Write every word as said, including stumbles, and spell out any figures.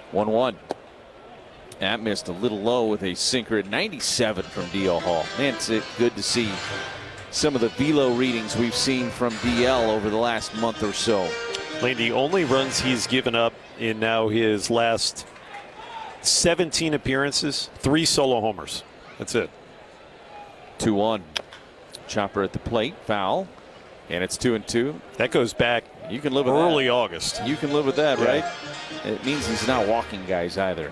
one one. That missed a little low with a sinker at ninety-seven from D L Hall. Man, it's good to see some of the velo readings we've seen from D L over the last month or so. Landy, only runs he's given up in now his last seventeen appearances, three solo homers. That's it. two one. Chopper at the plate, foul, and it's two and two. That goes back You can live with early that. August. You can live with that, Yeah. right? It means he's not walking guys either.